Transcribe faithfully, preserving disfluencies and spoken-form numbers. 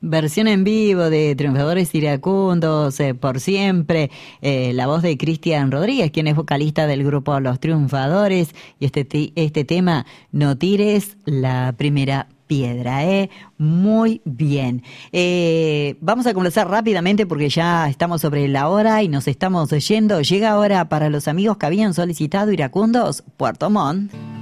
versión en vivo de Triunfadores Iracundos, eh, por siempre, eh, la voz de Cristian Rodríguez, quien es vocalista del grupo Los Triunfadores, y este, este tema, No tires la primera piedra, ¿eh? Muy bien. Eh, vamos a conversar rápidamente porque ya estamos sobre la hora y nos estamos yendo. Llega ahora para los amigos que habían solicitado Iracundos, Puerto Montt.